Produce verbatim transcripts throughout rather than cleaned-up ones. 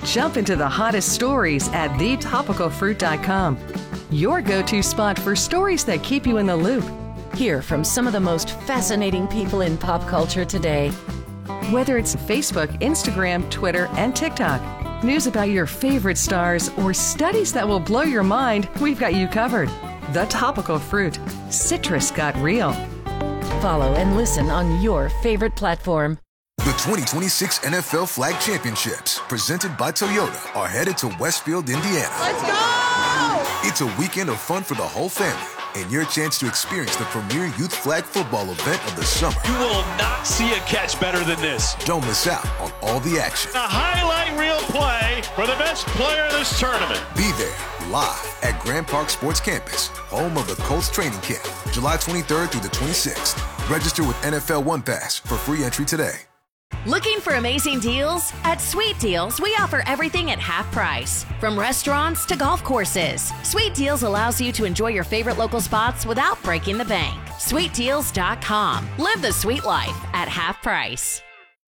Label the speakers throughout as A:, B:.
A: Jump into the hottest stories at the topical fruit dot com. Your go-to spot for stories that keep you in the loop. Hear from some of the most fascinating people in pop culture today. Whether it's Facebook, Instagram, Twitter, and TikTok, news about your favorite stars, or studies that will blow your mind, we've got you covered. The Topical Fruit. Citrus got real. Follow and listen on your favorite platform.
B: The twenty twenty-six N F L Flag Championships, presented by Toyota, are headed to Westfield, Indiana.
C: Let's go!
B: It's a weekend of fun for the whole family, and your chance to experience the premier youth flag football event of the summer.
D: You will not see a catch better than this.
B: Don't miss out on all the action.
D: A highlight reel play for the best player in this tournament.
B: Be there, live at Grand Park Sports Campus, home of the Colts training camp, July twenty-third through the twenty-sixth. Register with N F L One Pass for free entry today.
E: Looking for amazing deals? At Sweet Deals, we offer everything at half price. From restaurants to golf courses, Sweet Deals allows you to enjoy your favorite local spots without breaking the bank. sweet deals dot com. Live the sweet life at half price.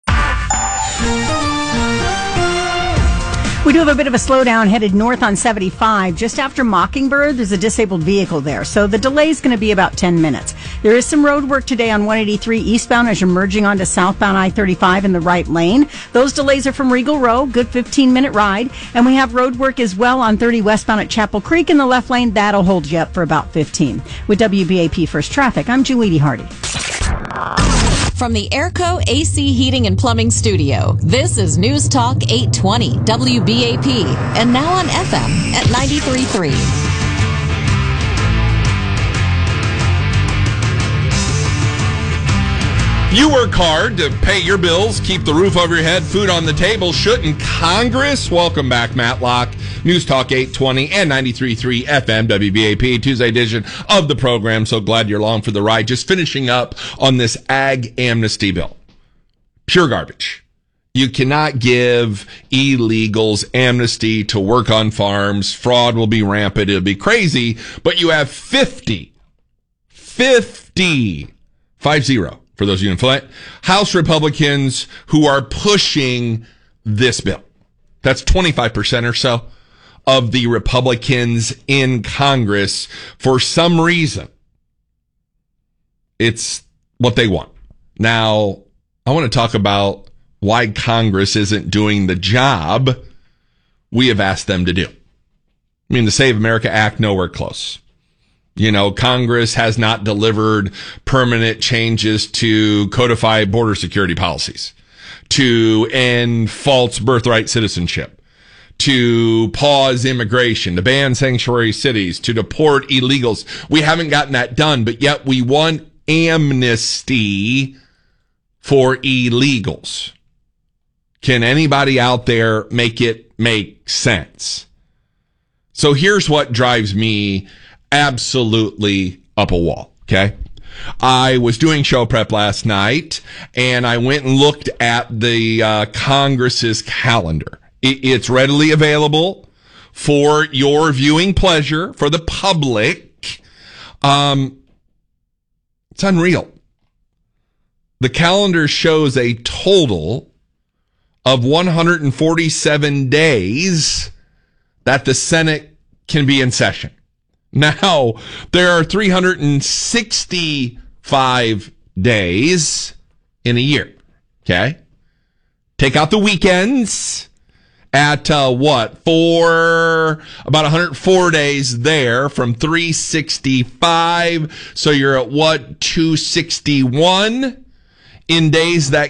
F: We do have a bit of a slowdown headed north on seventy-five. Just after Mockingbird, there's a disabled vehicle there. So the delay is going to be about ten minutes. There is some road work today on one eighty-three eastbound as you're merging onto southbound I thirty-five in the right lane. Those delays are from Regal Road, good fifteen-minute ride. And we have road work as well on thirty westbound at Chapel Creek in the left lane. That'll hold you up for about fifteen. With W B A P First Traffic, I'm Julie Hardy.
G: From the Airco A C Heating and Plumbing Studio, this is News Talk eight twenty W B A P, and now on F M at ninety-three point three.
H: You work hard to pay your bills, keep the roof over your head, food on the table. Shouldn't Congress? Welcome back, Matlock. News Talk eight twenty and ninety-three point three F M W B A P, Tuesday edition of the program. So glad you're along for the ride. Just finishing up on this ag amnesty bill. Pure garbage. You cannot give illegals amnesty to work on farms. Fraud will be rampant. It'll be crazy. But you have fifty, fifty, five zero. For those of you in Flint, House Republicans who are pushing this bill. That's twenty-five percent or so of the Republicans in Congress. For some reason, it's what they want. Now, I want to talk about why Congress isn't doing the job we have asked them to do. I mean, the Save America Act, nowhere close. You know, Congress has not delivered permanent changes to codify border security policies, to end false birthright citizenship, to pause immigration, to ban sanctuary cities, to deport illegals. We haven't gotten that done, but yet we want amnesty for illegals. Can anybody out there make it make sense? So here's what drives me absolutely up a wall, okay? I was doing show prep last night, and I went and looked at the uh, Congress's calendar. It, it's readily available for your viewing pleasure, for the public. Um, it's unreal. The calendar shows a total of one hundred forty-seven days that the Senate can be in session. Now, there are three hundred sixty-five days in a year, okay? Take out the weekends at, uh, what, four, about one hundred four days there from three sixty-five. So you're at, what, two sixty-one in days that